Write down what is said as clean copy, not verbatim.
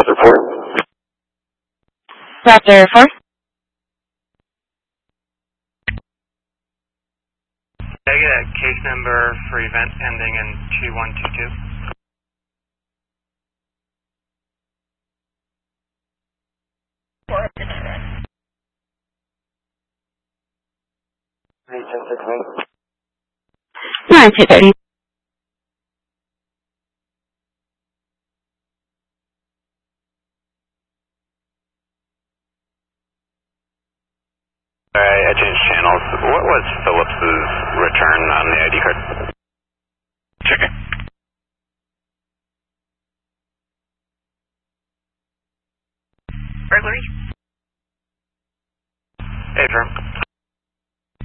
report. Raptor 4. Can I get a case number for event ending in 2122? Hey, 10-6, 9230.